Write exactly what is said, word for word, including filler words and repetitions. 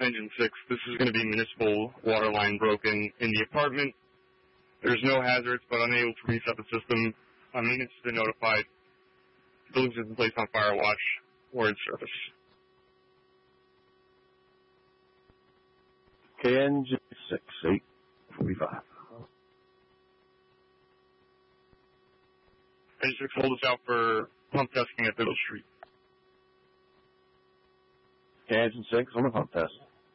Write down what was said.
Engine six, this is going to be municipal water line broken in the apartment. There's no hazards, but unable to reset the system. Uh, maintenance has been notified. Buildings have been placed on fire watch or in service. Okay, Engine six, eight forty-five. Engine six, hold us out for pump testing at Biddle Street. Okay, Engine six on the pump test.